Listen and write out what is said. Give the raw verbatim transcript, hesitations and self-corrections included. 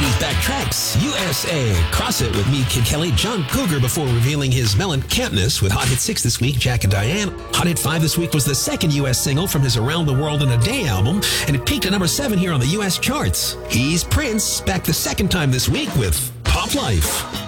eighties Backtracks U S A. Cross It with me, Kid Kelly. John Cougar before revealing his Mellencampness with Hot Hit six this week, Jack and Diane. Hot Hit five this week was the second U S single from his Around the World in a Day album, and it peaked at number seven here on the U S charts. He's Prince, back the second time this week with Pop Life.